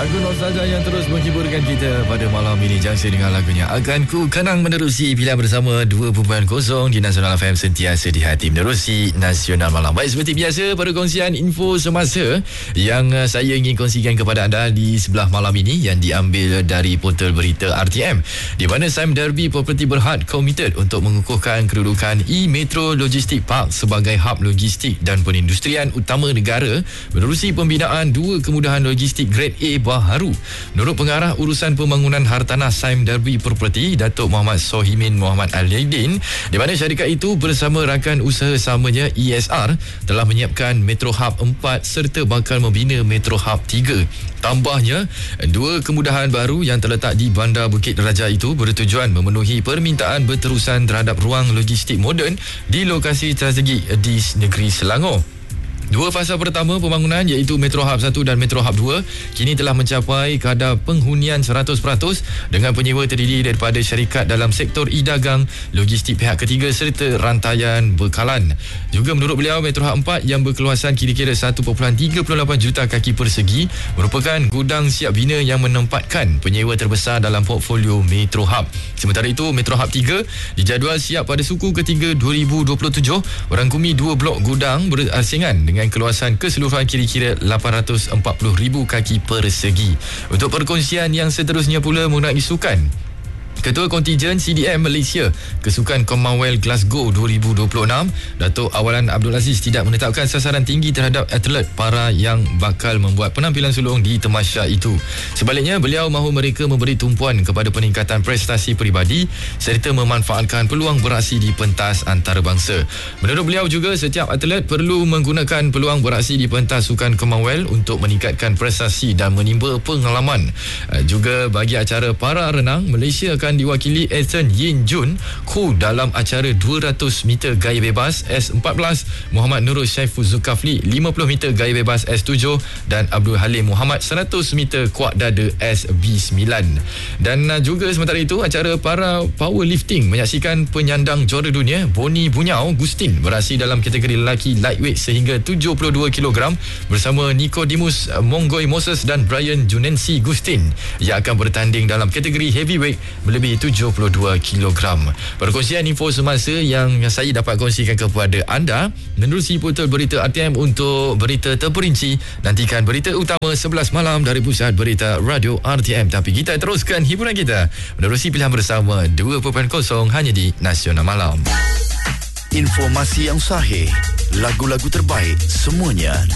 Lagu nostalgia yang terus menghiburkan kita pada malam ini. Jangsa dengan lagunya Akan Ku Kenang menerusi pilihan bersama 2.0 di Nasional FM, sentiasa di hati menerusi Nasional Malam. Baik, seperti biasa pada kongsian info semasa yang saya ingin kongsikan kepada anda di sebelah malam ini, yang diambil dari portal berita RTM, di mana Sime Darby Property Berhad komited untuk mengukuhkan kedudukan E-Metro Logistik Park sebagai hub logistik dan perindustrian utama negara menerusi pembinaan 2 kemudahan logistik grade A baharu. Menurut pengarah urusan pembangunan hartanah Sime Darby Property, Datuk Muhammad Sohimin Muhammad Al-Yaidin, di mana syarikat itu bersama rakan usaha samanya ESR telah menyiapkan Metro Hub 4 serta bakal membina Metro Hub 3. Tambahnya, 2 kemudahan baru yang terletak di Bandar Bukit Raja itu bertujuan memenuhi permintaan berterusan terhadap ruang logistik moden di lokasi strategik di negeri Selangor. 2 fasa pertama pembangunan iaitu Metro Hub 1 dan Metro Hub 2 kini telah mencapai kadar penghunian 100% dengan penyewa terdiri daripada syarikat dalam sektor e-dagang, logistik pihak ketiga serta rantaian bekalan. Juga menurut beliau, Metro Hub 4 yang berkeluasan kira-kira 1.38 juta kaki persegi merupakan gudang siap bina yang menempatkan penyewa terbesar dalam portfolio Metro Hub. Sementara itu, Metro Hub 3 dijadual siap pada suku ketiga 2027 merangkumi 2 blok gudang berasingan dengan keluasan keseluruhan kira-kira 840,000 kaki persegi. Untuk perkongsian yang seterusnya pula mengenai sukan, Ketua Kontijen CDM Malaysia ke Sukan Commonwealth Glasgow 2026, Datuk Awalan Abdul Aziz, tidak menetapkan sasaran tinggi terhadap atlet para yang bakal membuat penampilan sulung di tamasya itu. Sebaliknya, beliau mahu mereka memberi tumpuan kepada peningkatan prestasi peribadi serta memanfaatkan peluang beraksi di pentas antarabangsa. Menurut beliau juga, setiap atlet perlu menggunakan peluang beraksi di pentas Sukan Commonwealth untuk meningkatkan prestasi dan menimba pengalaman. Juga bagi acara para renang, Malaysia akan diwakili Ethan Yin Jun Ku dalam acara 200 meter gaya bebas S14, Muhammad Nurul Syaiful Zulkafli 50 meter gaya bebas S7 dan Abdul Halim Muhammad 100 meter kuat dada SB9. Dan juga sementara itu, acara para powerlifting menyaksikan penyandang juara dunia Boni Bunyau Gustin beraksi dalam kategori lelaki lightweight sehingga 72 kg bersama Nicodemus Mongoy Moses dan Brian Junensi Gustin yang akan bertanding dalam kategori heavyweight lebih 72 kg. Perkongsian info semasa yang saya dapat kongsikan kepada anda menerusi portal berita RTM. Untuk berita terperinci, nantikan berita utama 11 malam dari Pusat Berita Radio RTM. Tapi kita teruskan hiburan kita menerusi pilihan bersama 2.0 hanya di Nasional Malam. Informasi yang sahih, lagu-lagu terbaik, semuanya